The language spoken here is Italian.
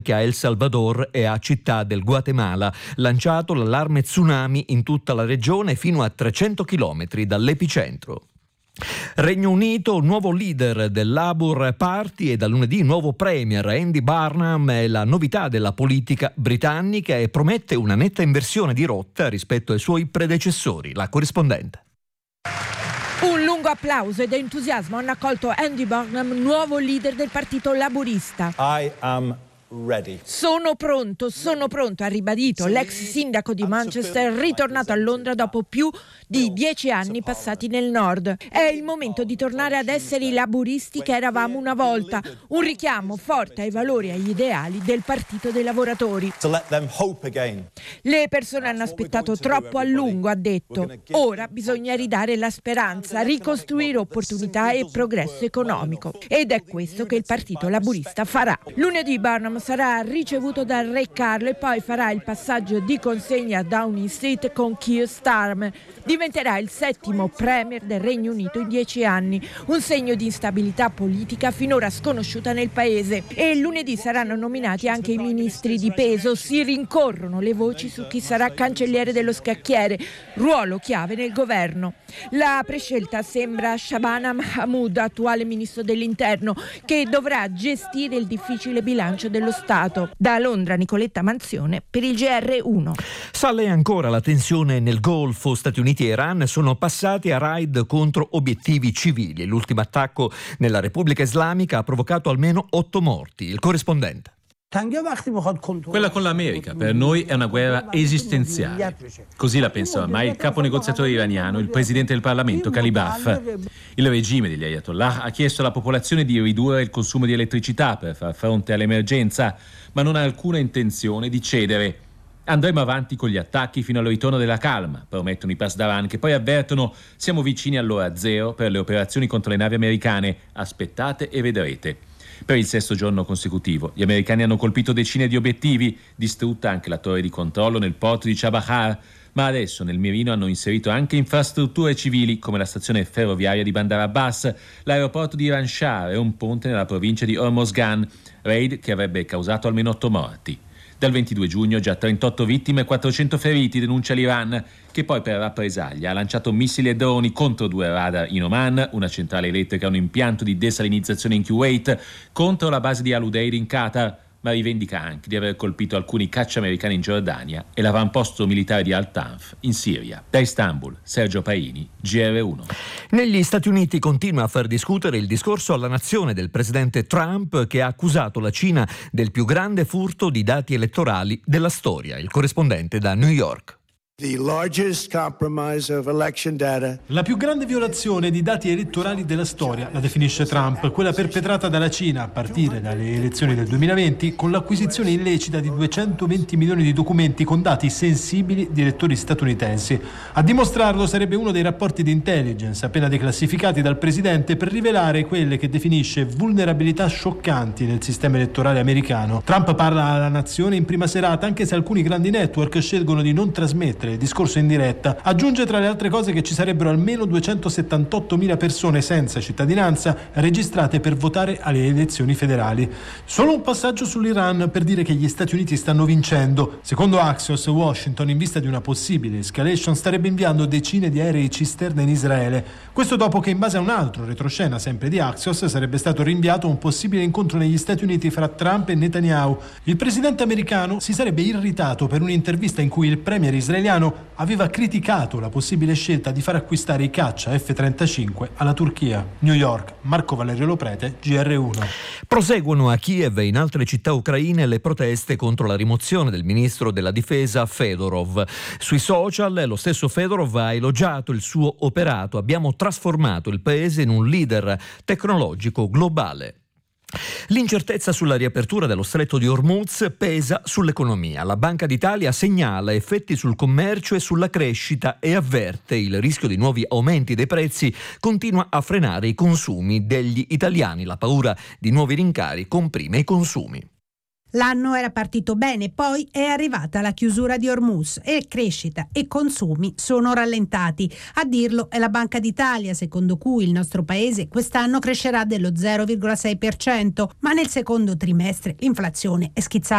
a El Salvador e a Città del Guatemala. Lanciato l'allarme tsunami in tutta la regione fino a 300 chilometri dall'epicentro. Regno Unito, nuovo leader del Labour Party e da lunedì nuovo premier. Andy Burnham è la novità della politica britannica e promette una netta inversione di rotta rispetto ai suoi predecessori. La corrispondente. Un lungo applauso ed entusiasmo hanno accolto Andy Burnham, nuovo leader del partito laburista. I am ready. Sono pronto, ha ribadito l'ex sindaco di Manchester, ritornato a Londra dopo più di 10 anni passati nel nord. È il momento di tornare ad essere i laburisti che eravamo una volta, un richiamo forte ai valori e agli ideali del partito dei lavoratori. Le persone hanno aspettato troppo a lungo, ha detto. Ora bisogna ridare la speranza, ricostruire opportunità e progresso economico. Ed è questo che il partito laburista farà. Lunedì Burnham sarà ricevuto dal re Carlo e poi farà il passaggio di consegna a Downing Street con Keir Starmer. Diventerà il 7° premier del Regno Unito in 10 anni, un segno di instabilità politica finora sconosciuta nel paese. E lunedì saranno nominati anche i ministri di peso. Si rincorrono le voci su chi sarà cancelliere dello scacchiere, ruolo chiave nel governo. La prescelta sembra Shabana Mahmood, attuale ministro dell'interno, che dovrà gestire il difficile bilancio dello Stato. Da Londra Nicoletta Manzione per il GR1. Sale ancora la tensione nel Golfo. Stati Uniti e Iran sono passati a raid contro obiettivi civili. L'ultimo attacco nella Repubblica Islamica ha provocato almeno 8 morti. Il corrispondente. Quella con l'America per noi è una guerra esistenziale. Così la pensa ormai il capo negoziatore iraniano, il presidente del Parlamento, Ghalibaf. Il regime degli Ayatollah ha chiesto alla popolazione di ridurre il consumo di elettricità per far fronte all'emergenza, ma non ha alcuna intenzione di cedere. Andremo avanti con gli attacchi fino al ritorno della calma, promettono i Pasdaran, che poi avvertono: siamo vicini all'ora zero per le operazioni contro le navi americane, aspettate e vedrete. Per il 6° giorno consecutivo gli americani hanno colpito decine di obiettivi, distrutta anche la torre di controllo nel porto di Chabahar, ma adesso nel mirino hanno inserito anche infrastrutture civili come la stazione ferroviaria di Bandar Abbas, l'aeroporto di Iran Shah e un ponte nella provincia di Hormozgan, raid che avrebbe causato almeno 8 morti. Dal 22 giugno già 38 vittime e 400 feriti, denuncia l'Iran, che poi per rappresaglia ha lanciato missili e droni contro 2 radar in Oman, una centrale elettrica e un impianto di desalinizzazione in Kuwait, contro la base di Al Udeid in Qatar, ma rivendica anche di aver colpito alcuni caccia americani in Giordania e l'avamposto militare di Al-Tanf in Siria. Da Istanbul, Sergio Paini, GR1. Negli Stati Uniti continua a far discutere il discorso alla nazione del presidente Trump, che ha accusato la Cina del più grande furto di dati elettorali della storia. Il corrispondente da New York. La più grande violazione di dati elettorali della storia, la definisce Trump, quella perpetrata dalla Cina a partire dalle elezioni del 2020 con l'acquisizione illecita di 220 milioni di documenti con dati sensibili di elettori statunitensi. A dimostrarlo sarebbe uno dei rapporti di intelligence appena declassificati dal presidente per rivelare quelle che definisce vulnerabilità scioccanti nel sistema elettorale americano. Trump parla alla nazione in prima serata, anche se alcuni grandi network scelgono di non trasmettere il discorso in diretta. Aggiunge tra le altre cose che ci sarebbero almeno 278.000 persone senza cittadinanza registrate per votare alle elezioni federali. Solo un passaggio sull'Iran per dire che gli Stati Uniti stanno vincendo. Secondo Axios, Washington, in vista di una possibile escalation, starebbe inviando decine di aerei cisterna in Israele. Questo dopo che, in base a un altro retroscena sempre di Axios, sarebbe stato rinviato un possibile incontro negli Stati Uniti fra Trump e Netanyahu. Il presidente americano si sarebbe irritato per un'intervista in cui il premier israeliano aveva criticato la possibile scelta di far acquistare i caccia F-35 alla Turchia. New York, Marco Valerio Loprete, GR1. Proseguono a Kiev e in altre città ucraine le proteste contro la rimozione del ministro della difesa Fedorov. Sui social lo stesso Fedorov ha elogiato il suo operato: abbiamo trasformato il paese in un leader tecnologico globale. L'incertezza sulla riapertura dello stretto di Hormuz pesa sull'economia. La Banca d'Italia segnala effetti sul commercio e sulla crescita e avverte il rischio di nuovi aumenti dei prezzi continua a frenare i consumi degli italiani. La paura di nuovi rincari comprime i consumi. L'anno era partito bene, poi è arrivata la chiusura di Hormuz e crescita e consumi sono rallentati. A dirlo è la Banca d'Italia, secondo cui il nostro paese quest'anno crescerà dello 0,6%, ma nel secondo trimestre l'inflazione è schizzata